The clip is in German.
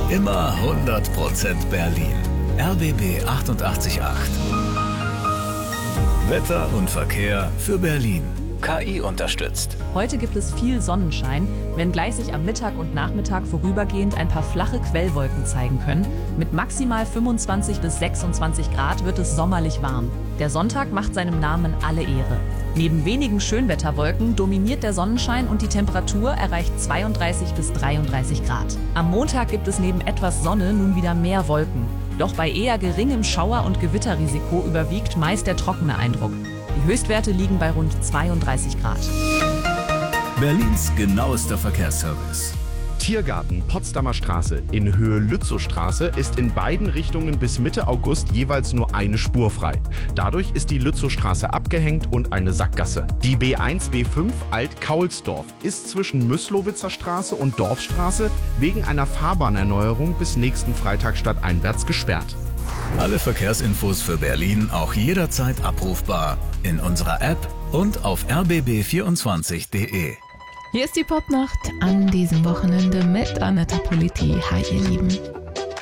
Immer 100% Berlin. RBB 888. Wetter und Verkehr für Berlin. KI unterstützt. Heute gibt es viel Sonnenschein, wenngleich sich am Mittag und Nachmittag vorübergehend ein paar flache Quellwolken zeigen können. Mit maximal 25 bis 26 Grad wird es sommerlich warm. Der Sonntag macht seinem Namen alle Ehre. Neben wenigen Schönwetterwolken dominiert der Sonnenschein und die Temperatur erreicht 32 bis 33 Grad. Am Montag gibt es neben etwas Sonne nun wieder mehr Wolken. Doch bei eher geringem Schauer- und Gewitterrisiko überwiegt meist der trockene Eindruck. Die Höchstwerte liegen bei rund 32 Grad. Berlins genauester Verkehrsservice. Tiergarten Potsdamer Straße in Höhe Lützowstraße ist in beiden Richtungen bis Mitte August jeweils nur eine Spur frei. Dadurch ist die Lützowstraße abgehängt und eine Sackgasse. Die B1 B5 Alt-Kaulsdorf ist zwischen Müßlowitzer Straße und Dorfstraße wegen einer Fahrbahnerneuerung bis nächsten Freitag stadteinwärts gesperrt. Alle Verkehrsinfos für Berlin auch jederzeit abrufbar in unserer App und auf rbb24.de. Hier ist die Popnacht an diesem Wochenende mit Aneta Politi. Hi, ihr Lieben.